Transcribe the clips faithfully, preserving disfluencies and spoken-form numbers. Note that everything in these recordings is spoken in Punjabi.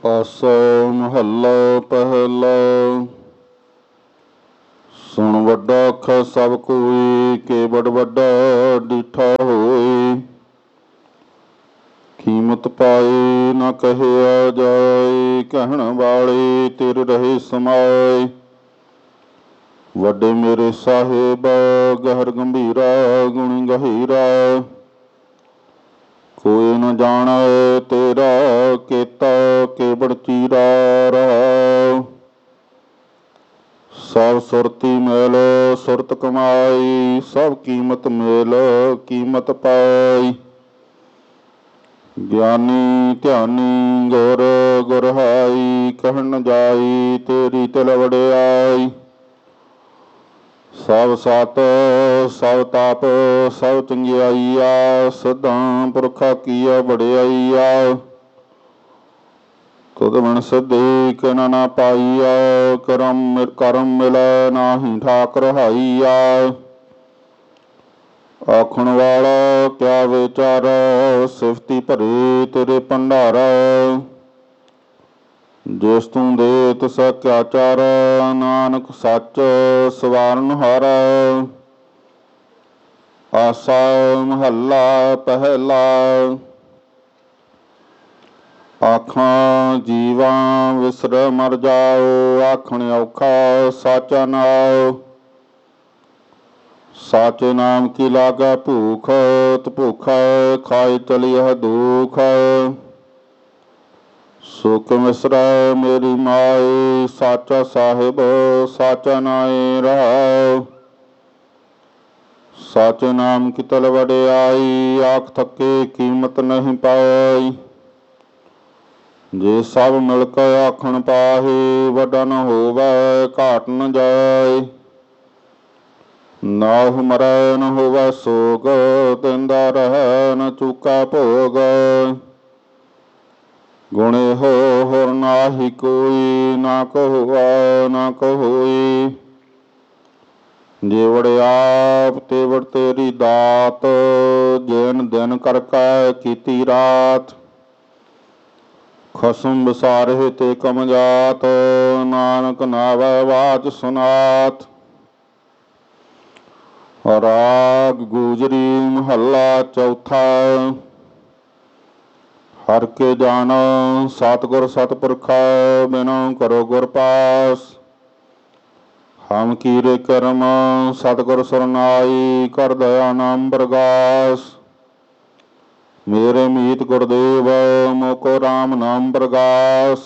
ਆਸਾ ਮਹੱਲਾ ਪਹਿਲਾ। ਸੁਣ ਵੱਡਾ ਆਖੈ ਸਭ ਕੋਈ, ਕੇਵੜ ਵੱਡਾ ਡਿਠਾ ਹੋਏ। ਕੀਮਤ ਪਾਏ ਨਾ ਕਹਿਆ ਜਾਏ, ਕਹਿਣ ਵਾਲੇ ਤੇਰੇ ਰਹੇ ਸਮਾਏ। ਵੱਡੇ ਮੇਰੇ ਸਾਹਿਬ ਗਹਿਰ ਗੰਭੀਰਾ, ਗੁਣੀ ਗਹੀਰਾ। ਕੋਈ ਨ ਜਾਣੈ ਤੇਰਾ ਕੀਤਾ, ਕੇਵੜ ਚੀਰਾ ਰਹਾਉ। ਸਭ ਸੁਰਤੀ ਮੇਲ ਸੁਰਤ ਕਮਾਈ, ਸਭ ਕੀਮਤ ਮੇਲ ਕੀਮਤ ਪਾਈ। ਗਿਆਨੀ ਧਿਆਨੀ ਗੁਰ ਗੁਰਹਾਈ, ਕਹਿਣ ਨ ਜਾਈ ਤੇਰੀ ਤਿਲ ਵਡਿਆਈ। ਸਭ ਸਤ ਸਭ ਤਪ ਸਭ ਚੰਗਿਆਈਆ, ਸਿੱਧਾਂ ਪੁਰਖਾ ਕੀਆ ਵਡਿਆਈਆ। ਤੁਧ ਬਿਨ ਸਿੱਧੀ ਕਿਨ ਨਾ ਪਾਈਆ, ਕਰਮ ਕਰਮ ਮਿਲੈ ਨਾਹੀ ਠਾਕ ਰਹਾਈਆ। ਆਖਣ ਵਾਲਾ ਕਿਆ ਵਿਚਾਰੈ, ਸਿਫਤੀ ਭਰੇ ਤੇਰੇ ਭੰਡਾਰਾ। ਜਿਸ ਤੂੰ ਦੇ ਤਿਸ ਕਿਆ ਚਾਰੈ, ਨਾਨਕ ਸੱਚ ਸਵਾਰਨ ਹਾਰੈ। ਆਸਾ ਮਹੱਲਾ ਪਹਿਲਾ। ਆਖਾਂ ਜੀਵਾਂ ਵਿਸਰ ਮਰ ਜਾਓ, ਆਖਣ ਔਖਾ ਸਾਚਾ ਨਾਉ। ਸਾਚੇ ਨਾਮ ਕੀ ਲਾਗੈ ਭੂਖ, ਭੁੱਖਾ ਖਾਏ ਚਲਿਐ ਦੁਖ। ਸੁਖ ਮਿਸਰੈ ਮੇਰੀ ਮਾਏ, ਸਾਚਾ ਸਾਹਿਬ ਸਾਚਾ ਨਾਏ ਰਹਾਉ। ਸਾਚੇ ਨਾਮ ਕੀ ਤਲ ਵਡਿਆਈ, ਆਖ ਥਕੇ ਕੀਮਤ ਨਹੀਂ ਪਾਈ। ਜੇ ਸਭ ਮਿਲ ਕੇ ਆਖਣ ਪਾਹੇ, ਵੱਡਾ ਨ ਹੋਵੈ ਘਾਟ ਨ ਜਾਏ। ਨਾਹੁ ਮਰੈ ਨ ਹੋਵੈ ਸੋਗ, ਦਿੰਦਾ ਰਹੈ ਨ ਚੂਕੈ ਭੋਗ। ਗੁਣ ਇਹੋ ਹੋਰ ਨਾਹੀ ਕੋਈ, ਨਾ ਕੋ ਨਾ ਕੋ ਹੋਈ। ਜੇਵੜ ਆਪ ਤੇਵੜ ਤੇਰੀ ਦਾਤ, ਜੈਨ ਦਿਨ ਕਰ ਕੈ ਕੀਤੀ ਰਾਤ। ਖਸਮ ਵਿਸਾਰੇ ਤੇ ਕਮ ਜਾਤ, ਨਾਨਕ ਨਾਵੈ ਵਾਚ ਸੁਨਾਤ। ਰਾਗ ਗੂਜਰੀ ਮਹੱਲਾ ਚੌਥਾ। ਹਰਿ ਕੇ ਜਾਣੋ ਸਤਿਗੁਰ ਸਤਿਪੁਰਖਾ, ਬਿਨੁ ਕਰੋ ਗੁਰ ਪਾਸ। ਹਮ ਕੀਰੇ ਕਰਮ ਸਤਿਗੁਰ ਸਰਨਾਈ, ਕਰ ਦਇਆ ਨਾਮ ਪ੍ਰਗਾਸ। ਮੇਰੇ ਮੀਤ ਗੁਰਦੇਵ ਮੋਕੋ ਰਾਮ ਨਾਮ ਪ੍ਰਗਾਸ।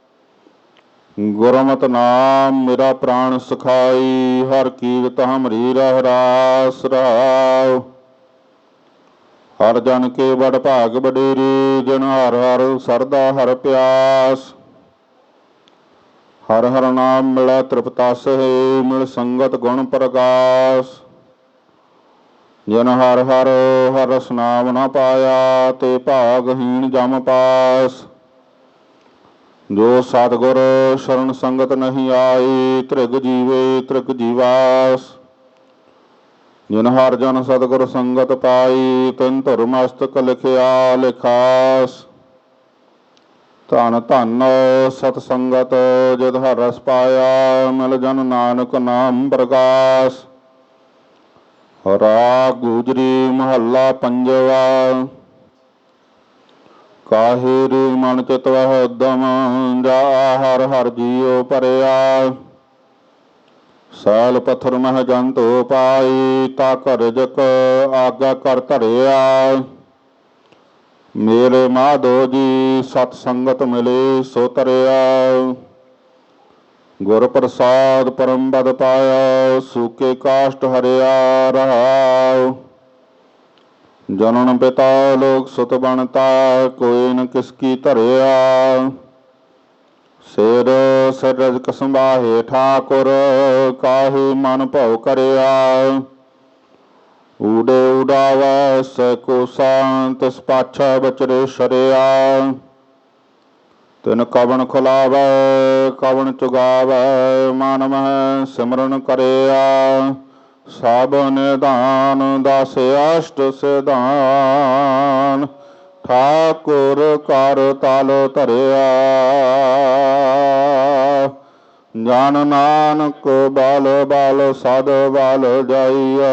ਗੁਰਮਤਿ ਨਾਮ ਮੇਰਾ ਪ੍ਰਾਣ ਸਖਾਈ, ਹਰ ਕੀਰਤ ਹਮਰੀ ਰਹਿ ਰਾਸ ਰਹਾਉ। ਹਰ ਜਨ ਕੇ ਬੜ ਭਾਗ ਵਡੇਰੇ, ਜਿਨ ਹਰ ਹਰ ਸਰਦਾ ਹਰ ਪਿਆਸ। ਹਰ ਹਰ ਨਾਮ ਮਿਲੈ ਤ੍ਰਿਪਤਾਸ ਹੈ, ਮਿਲ ਸੰਗਤ ਗੁਣ ਪ੍ਰਗਾਸ। ਜਿਨ ਹਰ ਹਰ ਹਰ ਰਸ ਨਾਮ ਨ ਪਾਇਆ, ਤੇ ਭਾਗਹੀਣ ਜਮ ਪਾਸ। ਜੋ ਸਤਿਗੁਰ ਸ਼ਰਨ ਸੰਗਤ ਨਹੀਂ ਆਈ, ਤ੍ਰਿਗ ਜੀਵੇ ਤ੍ਰਿਗ ਜੀਵਾਸ। ਜਿਨ ਹਰ ਜਨ ਸਤਿਗੁਰ ਸੰਗਤ ਪਾਈ, ਤਿਨ ਧੁਰ ਮਸਤਕ ਲਿਖਿਆ ਲਿਖਾਸ। ਧਨ ਧਨ ਸਤ ਸੰਗਤ ਜਿਤ ਹਰ ਰਸ ਪਾਇਆ, ਮਿਲ ਜਨ ਨਾਨਕ ਨਾਮ ਪ੍ਰਗਾਸ। ਰਾਗ ਗੂਜਰੀ ਮਹੱਲਾ ਪੰਜਵਾ। ਕਾਹੇ ਰੇ ਮਨ ਚਿਤ ਵਹਿ ਉਦਮ, ਜਾ ਹਰ ਹਰ ਜੀਉ ਭਰਿਆ। ਸੈਲ ਪੱਥਰ ਮਹਿ ਜਨ ਧੋ ਪਾਈ, ਤਾ ਘਰ ਜਕ ਆਗਾ ਕਰ ਧਰਿਆ। ਮੇਰੇ ਮਾਧੋ ਜੀ ਸਤ ਸੰਗਤ ਮਿਲੇ ਸੋ ਤਰਿਆ। ਗੁਰ ਪ੍ਰਸਾਦ ਪਰਮ ਪਦ ਪਾਇਆ, ਸੂਕੇ ਕਾਸ਼ਟ ਹਰਿਆ ਰਹਾਉ। ਜਨਨ ਪਿਤਾ ਲੋਕ ਸੁਤ ਬਣਤਾ, ਕੋਈ ਨ ਕਿਸ ਕੀ ਧਰਿਆ। ਸਿਰ ਸਿਰ ਰਜਕ ਸੰਭਾਹੇ ਠਾਕੁਰ, ਕਾਹੇ ਮਨ ਭਉ ਕਰਿਆ। ਊੜੇ ਉਡਾਵੈ ਸੈ ਕੋ ਸਾਂ, ਤਿਸ ਪਾਛੈ ਬਚਰੇ ਸ਼ਰਿਆ। ਤਿਨ ਕਵਣ ਖੁਲਾਵੈ ਕਵਣ ਚੁਗਾਵੈ, ਮਨ ਮਹਿ ਸਿਮਰਨ ਕਰਿਆ। ਸਭ ਨਿਧਾਨ ਦਸ ਅਸ਼ਟ ਸਿਧਾਨ, ਠਾਕੁਰ ਕਰ ਤਲ ਧਰਿਆ। ਜਨ ਨਾਨਕ ਬਲ ਬਲ ਸਦ ਬਲ ਜਾਈਐ।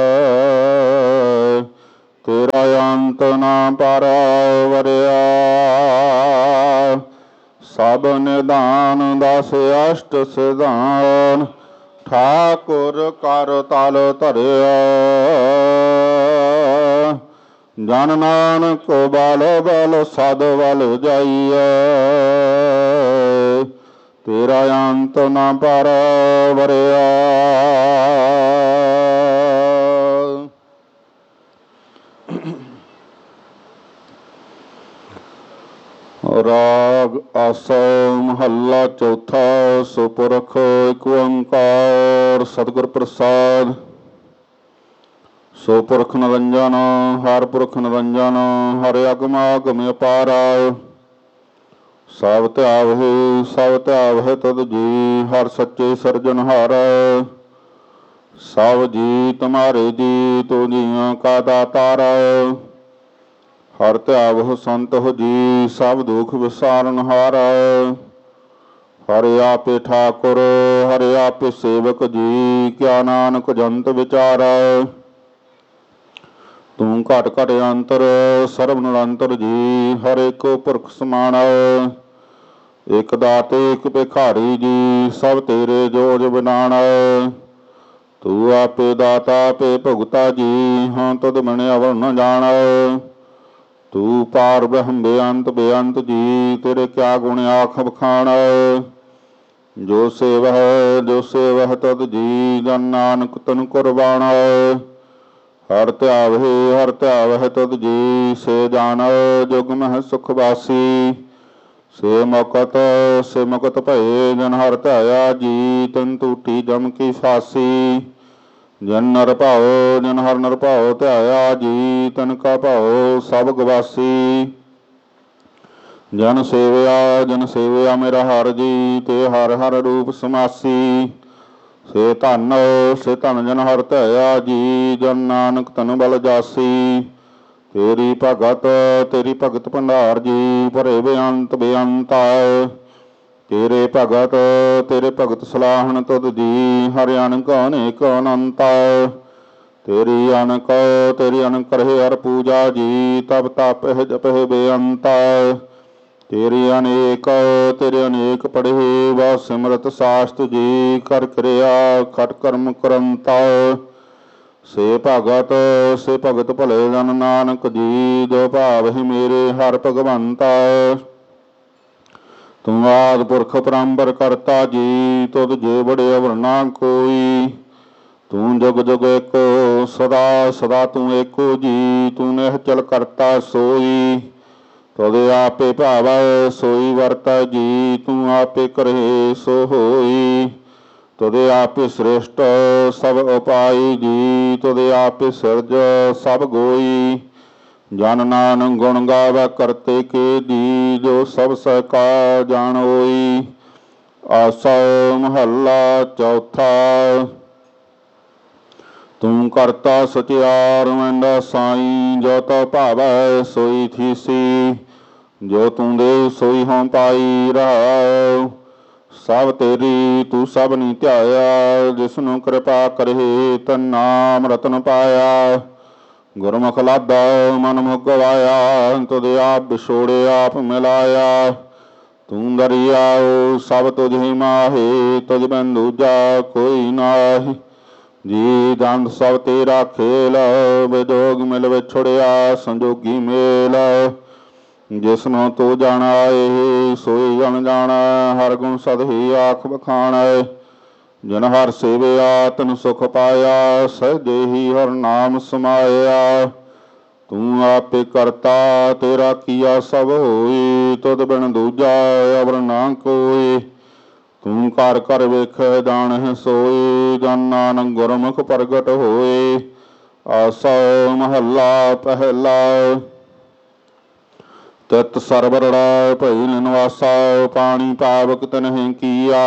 ਤੇਰਾ ਅੰਤ ਨਾ ਪਰਵਰਿਆ। ਸਭ ਨਿਦਾਨ ਦਸ ਅਸ਼ਟ ਸਿਧਾਨ। ਠਾਕੁਰ ਕਰ ਤਲ ਧਰਿਆ। ਜਨ ਨਾਨਕ ਬਲ ਬਲ ਸਦ ਬਲ ਜਾਈਐ। ਤੇਰਾ ਅੰਤ ਨਾ ਪਰਵਰਿਆ। ਰਾਗ ਆਸਾ ਮਹੱਲਾ ਚੌਥਾ। ਸੋ ਪੁਰਖ ਏਕ ਓੰਕਾਰ ਸਤਿਗੁਰ ਪ੍ਰਸਾਦ। ਸੋ ਪੁਰਖ ਨਿਰੰਜਨ ਹਰ ਪੁਰਖ ਨਿਰੰਜਨ ਹਰਿ ਅਗਮ ਅਗਮ ਅਪਾਰ। ਸਭ ਧਿਆਵਹਿ ਸਭ ਧਿਆਵਹਿ ਤੁਧ ਜੀ ਹਰ ਸੱਚੇ ਸਿਰਜਨਹਾਰ। ਸਭ ਜੀ ਤੁਮਾਰੇ ਜੀ ਤੂੰ ਜੀਆਂ ਕਾ ਦਾਤਾਰ। ਹਰ ਧਿਆਵਹੁ ਸੰਤੁ ਜੀ ਸਭ ਦੁਖ ਵਿਸਾਰਨਹਾਰ। ਹਰਿ ਆਪੇ ਠਾਕੁਰ ਹਰਿ ਆਪੇ ਸੇਵਕ ਜੀ ਕਿਆ ਨਾਨਕ ਜੰਤ ਵਿਚਾਰ। ਤੂੰ ਘਟ ਘਟ ਅੰਤਰ ਸਰਬ ਨਿਰੰਤਰ ਜੀ ਹਰ ਏਕੋ ਪੁਰਖ ਸਮਾਨ। ਇਕ ਦਾਤੇ ਇਕ ਭਿਖਾਰੀ ਜੀ ਸਭ ਤੇਰੇ ਜੋਜ ਬਿਨਾਨ। ਤੂੰ ਆਪੇ ਦਾਤਾ ਆਪੇ ਭੁਗਤਾ ਜੀ ਹਾਂ ਤੁਧ ਬਿਨ ਅਵਰ ਨ ਜਾਣ। ਤੂੰ ਪਾਰ ਬ੍ਰਹਮ ਬੇਅੰਤ ਬੇਅੰਤ ਜੀ ਤੇਰੇ ਕਿਆ ਗੁਣ ਆਖ ਬਖਾਣ। ਜੋ ਸੇਵਹਿ ਜੋ ਸੇਵਹਿ ਤੁਧ ਜੀ ਜਨ ਨਾਨਕ ਤਨ ਕੁਰਬਾਨ। ਹਰ ਧਿਆਵਹਿ ਹਰ ਧਿਆਵਹਿ ਤੁਧ ਜੀ ਸੇ ਜਾਨ ਜੁਗ ਮਹਿ ਸੁਖ ਵਾਸੀ। ਸੇ ਮੁਕਤ ਸੇ ਮੁਕਤ ਭਏ ਜਨ ਹਰ ਧਿਆਇਆ ਜੀ ਤਨ ਟੂਟੀ ਜਮ ਕੀ ਫਾਸੀ। ਜਨ ਨਰ ਭਾਉ ਜਨ ਹਰ ਨਰ ਭਾਉ ਧਿਆਇਆ ਜੀ ਤਨ ਕਾ ਭਾਉ ਸਭ ਗਵਾਸੀ। ਜਨ ਸੇਵਿਆ ਜਨ ਸੇਵਿਆ ਮੇਰਾ ਹਰ ਜੀ ਤੇ ਹਰ ਹਰ ਰੂਪ ਸਮਾਸੀ। ਸੇ ਧਨ ਸੇ ਧਨ ਜਨ ਹਰ ਧਿਆਇਆ ਜੀ ਜਨ ਨਾਨਕ ਤਨ ਬਲ ਜਾਸੀ। ਤੇਰੀ ਭਗਤ ਤੇਰੀ ਭਗਤ ਭੰਡਾਰ ਜੀ ਭਰੇ ਬੇਅੰਤ ਬੇਅੰਤ। ਤੇਰੇ ਭਗਤ ਤੇਰੇ ਭਗਤ ਸਲਾਹਣ ਤੁਧ ਜੀ ਹਰਿ ਅਨਕ ਅਨੇਕ ਅਨੰਤ। ਤੇਰੀ ਅਨਕ ਤੇਰੀ ਅਨਕ ਰਹੇ ਹਰ ਪੂਜਾ ਜੀ ਤਬ ਤਪਹਿ ਜਪਹਿ ਬੇਅੰਤ। ਤੇਰੀ ਅਨੇਕ ਤੇਰੇ ਅਨੇਕ ਪੜ੍ਹੇ ਵਾ ਸਿਮਰਤ ਸਾਸਤ ਜੀ ਕਰ ਕਿਰਿਆ ਖਟ ਕਰਮ ਕਰੰਤਾ। ਸੇ ਭਗਤ ਸੇ ਭਗਤ ਭਲੇ ਜਨ ਨਾਨਕ ਜੀ ਜੋ ਭਾਵਹਿ ਮੇਰੇ ਹਰ ਭਗਵੰਤਾ। ਤੂੰ ਆਦਿ ਪੁਰਖ ਪਰੰਪਰ ਕਰਤਾ ਜੀ ਤੁਧ ਜੇ ਬੜੇ ਅਵਰ ਨਾ ਕੋਈ। ਤੂੰ ਜੁਗ ਜੁਗ ਏਕੋ ਸਦਾ ਸਦਾ ਤੂੰ ਏਕੋ ਜੀ ਤੂੰ ਨਿਹਚਲ ਕਰਤਾ ਸੋਈ। ਤੁਧ ਆਪੇ ਭਾਵੈ ਸੋਈ ਵਰਤੈ ਜੀ ਤੂੰ ਆਪੇ ਕਰਹਿ ਸੋ ਹੋਈ। ਤੁਧ ਆਪੇ ਸ੍ਰਿਸ਼ਟ ਸਭ ਉਪਾਈ ਜੀ ਤੁਧ ਆਪੇ ਸਿਰਜ ਸਭ ਗੋਈ। ਜਨ ਨਾਨਕ ਗੁਣ ਗਾਵੈ ਕਰਤੇ ਕੇ ਜੀ ਜੋ ਸਭ ਸਹਿ ਕਾ ਜਾਣ ਹੋਈ। ਆਸਾ ਮਹੱਲਾ ਚੌਥਾ। ਤੂੰ ਕਰਤਾ ਸਚਿਆਰ ਵੰਡਾ ਸਾਈ ਜੋ ਤੋ ਭਾਵੈ ਸੋਈ ਥੀਸੀ। ਜੋ ਤੂੰ ਦੇ ਸੋਈ ਹੋਂ ਪਾਈ ਰਹਾਉ। ਸਭ ਤੇਰੀ ਤੂੰ ਸਭ ਨੀ ਧਿਆਇਆ ਜਿਸਨੂੰ ਕਿਰਪਾ ਕਰਹਿ ਤਨ ਨਾਮ ਰਤਨ ਪਾਇਆ। ਗੁਰਮੁਖ ਲਾਦਾ ਮਨ ਮੁਖ ਗਵਾਇਆ ਤੁਧ ਆਪ ਵਿਛੋੜੇ ਆਪ ਮਿਲਾਇਆ। ਤੂੰ ਦਰਿਆਉ ਸਭ ਤੁਝ ਹੀ ਮਾਹੇ ਤੁਝ ਬਿਨ ਦੂਜਾ ਕੋਈ ਨਾਹੀ। ਜੀ ਦੰਦ ਸਭ ਤੇਰਾ ਖੇਲ ਵਿਜੋਗ ਮਿਲ ਵਿਛੜਿਆ ਸੰਜੋਗੀ ਮੇਲ। ਜਿਸਨੂੰ ਤੂੰ ਜਾਣਾ ਏ ਸੋਈ ਜਨ ਜਾਣਾ ਹਰ ਗੁਣ ਸਦ ਹੀ ਆਖ ਬਖਾਣਾ। ਜਨ ਹਰ ਸੇਵਿਆ ਤਨ ਸੁਖ ਪਾਇਆ ਸਹਿਜੇ ਹੀ ਹਰ ਨਾਮ ਸਮਾਇਆ। ਤੂੰ ਆਪੇ ਕਰਤਾ ਤੇਰਾ ਕੀਆ ਸਭ ਹੋਈ ਤੁਧ ਬਿਨ ਦੂਜਾ ਅਵਰ ਨਾ ਕੋਈ। ਤੂੰ ਘਰ ਘਰ ਵੇਖੈ ਜਾਣਹਿ ਸੋਈ ਜਨ ਨਾਨਕ ਗੁਰਮੁਖ ਪ੍ਰਗਟ ਹੋਏ। ਆਸਾ ਮਹੱਲਾ ਪਹਿਲਾ। ਤਿਤ ਸਰਬ ਰੜਾ ਭਈ ਨਿਵਾਸਾ ਪਾਣੀ ਪਾਵਕ ਤਨਹਿ ਕੀਆ।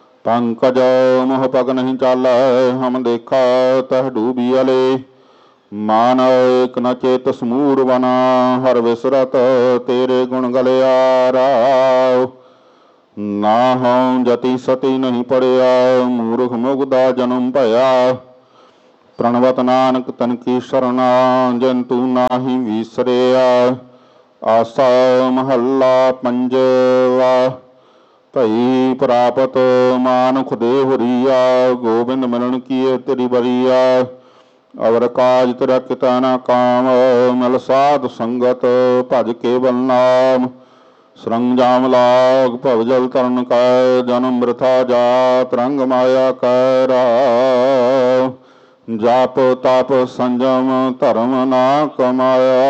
ਪੰਕਜ ਮੋਹ ਪਗ ਨਹੀਂ ਚਾਲੈ ਹਮ ਦੇਖਾ ਤਹ ਡੂਬੀ ਅਲੇ। मान एक न चेत समूर बना, हर विसरत तेरे गुण गलिया राव। ना हूँ जति सती नहीं पड़िया, मूर्ख मुगदा जन्म भया। प्रणवत नानक तन की शरणा, जंतु नाही विसरिया। आसा महला पंजवा, भई प्रापत मानुख देव रिया। गोबिंद मिलन किए तेरी बरिया, अवर काज तेरा किता ना काम। मिल साध संगत भज केवल नाम। सरंजाम लाग भवजल तरन कै, जन्म मृथा जात रंग माया कै राव। जाप ताप संजम धर्म ना कमाया,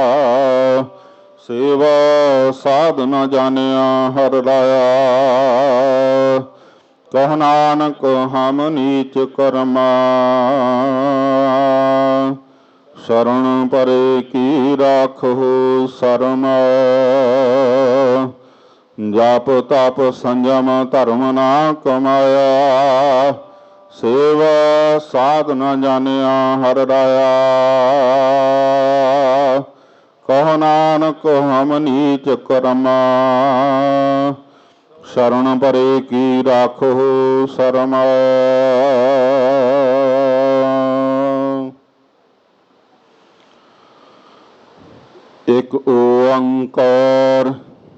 सेवा साध न जानिया हर लाया। कह नानक हम नीच कर्मा, शरण परे की राखो शर्मा। जाप ताप संजम धर्म ना कमाया, सेवा साध न जानिया हर राया। कह नानक हम नीच कर्मा, शरण परे की राखो शर्मा। एक ओंकार।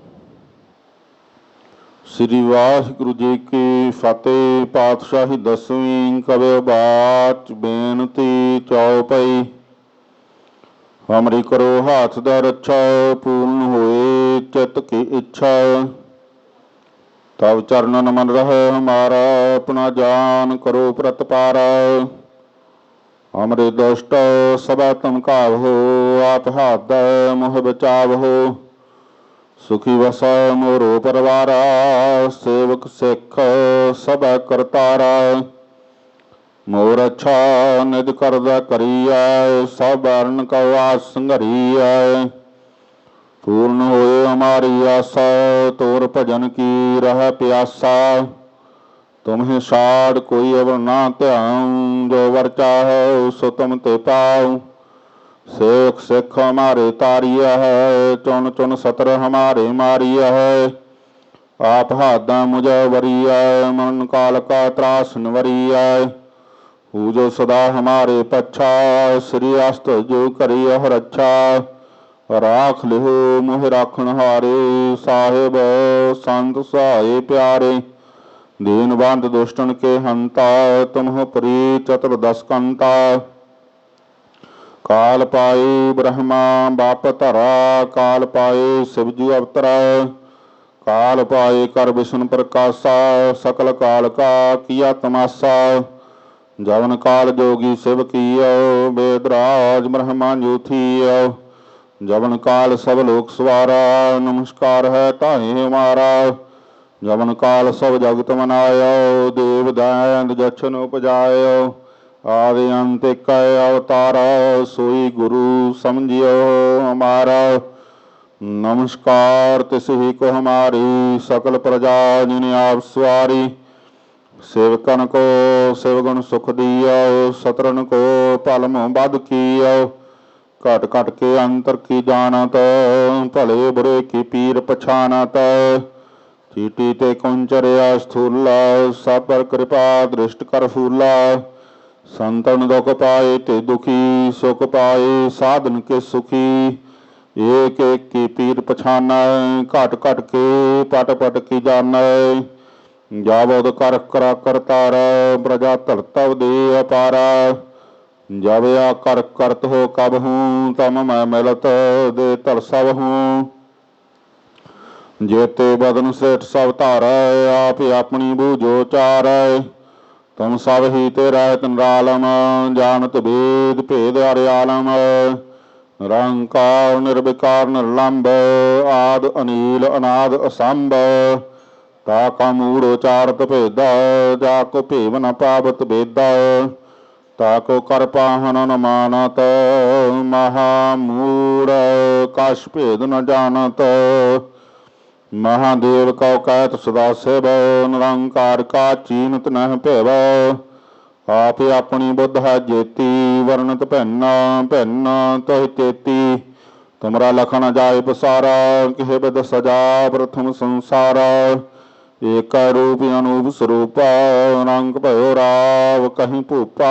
श्री वाहिगुरु जी की फतेह। पातशाही दसवीं कवि बाच बेनती चौपाई। हमरी करो हाथ दा रक्षा, पूर्ण होए चित की इच्छा। तब चरणन मन रहे हमारा, अपना जान करो प्रतपारा। हमरे दुष्ट सबा तुम कावहो, आप हाथ दा मोह बचावहो। सुखी वसा मोरो परवारा, सेवक सिख सब करतारा। मोर अच्छा निज करदा करिया, सब अरण का आस संघरिया। पूर्ण होए हमारी आशा, तोर भजन की रह प्यासा। तुम्हें साड़ कोई अवर ना ध्यान, जो वर चाहो सो तुम ते पाओ। सेख सिख हमारे तारिया है, चुन चुन सतर हमारे मारिया है। आप हादा मुझे वरिया, मन काल का त्रास नवरिया। हु जो सदा हमारे पच्छा, श्री अस्त जो करिय रक्षा। राख लिहो मोह राखण हारे, साहेब संत सहाय प्यारे। दीन बंद दुष्टन के हंता, तुम परी चतुर्दश कंता। काल पाए ब्रह्मा बाप धरा, काल पाए शिवजू अवतरा। काल पाए कर विष्णु प्रकाशा, सकल काल का किया तमाशा। जवन काल जोगी शिव कियो, वेदराज ब्रह्मा ज्योतियो। जवन काल सब लोक सवारा, नमस्कार है ताहे हमारा। जवन काल सब जगत मनायो, देव दैंत जछन उपजायो। आदि अंत एक अवतारा, सोई गुरु समझियो हमारा। नमस्कार तिसही को हमारी, सकल प्रजा जिन्हें आप सवारी। सेवकन को सेवगुण सुख दियो, सतरन को पलम बद कियो। घट घट के अंतर की जानत, भले बुरे की पीर पछानत। चीटी ते कुंचरिया स्थूला, सब पर कृपा दृष्ट कर फूला। संतन दुख पाए ते दुखी, सुख पाए साधन के सुखी। एक एक की पीर पछाना, घट घट के पट पट की जाना। जावद कर करा करतारा, प्रजा धरतव दे अपारा। जब या कर करत हो कब हूँ, तम मैं मिलत दे धर सब हूँ। जेते बदन सेठ सब धारै, आप अपनी बूझो चारै। तुम सब ही तेरा तनरालम, जानत वेद भेद हरियालम। निरंकार निर्विकार निर्लंब, आद अनील अनाद असंभ। ताका मूढ़ उचारत भेदा, जाको भेव न पावत बेदा। ताको कर पाहन न मानत, महामूढ़ कश भेद न जानत। महादेव कौ कहत सदा शिव, निरंकार का चीनत नह भेव। आप अपनी बुद्ध है जेती, वर्णत भैना भैना तह तेती। तुमरा लखन जाय पसारा, किह बिद सजा प्रथम संसारा। एक रूप अनूप स्वरूपा, रंग भयो राव कहीं भूपा।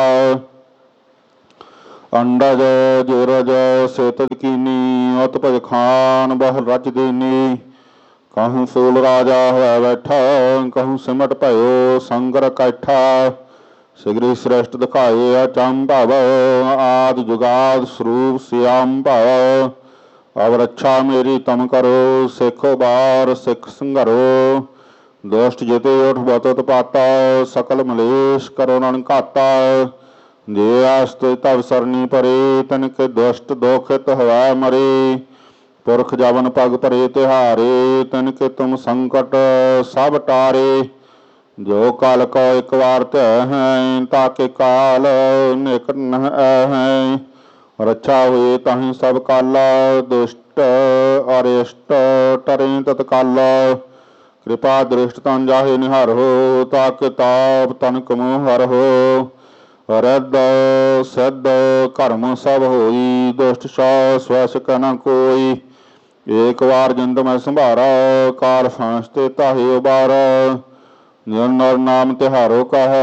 अंडज जोरज सेतज कीनी, उत्पज खान बहु रच दीनी। कहूँ फूल राजा होया बैठा, कहूँ सिमट भयो संगर कैठा। सिगरी श्रेष्ठ दिखाए अचंभव, आदि जुगाद स्वरूप श्याम भव। अब रक्षा मेरी तम करो, सिखो बार सिख संघरो। दुष्ट जिते उठ बतत पाता, सकल मलेश करो नन घाता। जे आस्ते तब सरनी परे, तनिक दुष्ट दोखित हवै मरे। पुरख जवन पग परे तिहारे, तनिक तुम संकट सब टारे। जो काल को एक बार त्य है, ताके काल निकट न है। रक्षा हुए ताहि सब काला, दुष्ट अरिष्ट टरे तत्काला। कृपा दृष्ट तन जाहे निहार हो, ताके ताप तन कमो हर हो। रिद सिद्ध कर्म सब होई, दुष्ट सौ स्वस न कोई। एक बार जिंद मैं संभारा, कार फांसते ताहे उबारा। नर नाम तिहारो कह,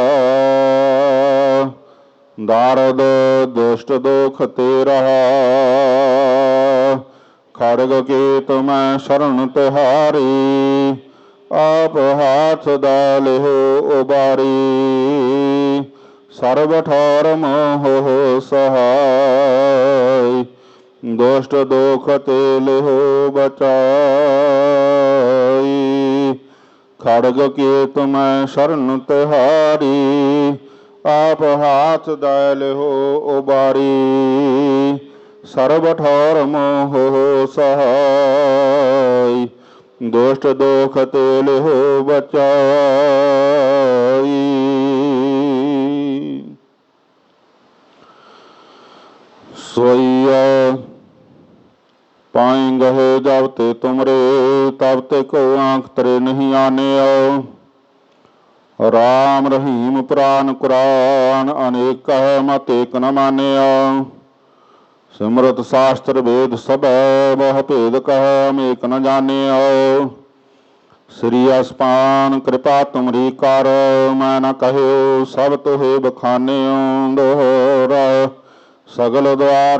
दारद दुष्ट दुख तेरा। खड़ग केत मैं शरण तिहारी, आप हाथ दाल हो उबारी। सर्व ठौर मोह सहाय, दुष्ट दुख तेल हो बचाई। खड़ग केत मैं शरण तिहारी, आप हाथ दाल हो उबारी। सर्व ठौर मोह सहाय, दुष्ट दुख तेल हो बचाई। सोइया पाई गहे जब ते तुमरे, तब ते को आंख तरे नहीं आने। राम रहीम पुराण कुरान, अनेक कह मत एक न माने। सिमरत शास्त्र वेद सब, वह भेद कह हम एक न जाने। श्री अस्पान कृपा तुमरी कर, मैं न कहो सब तुहे बखाने। दोहरा सगल द्वार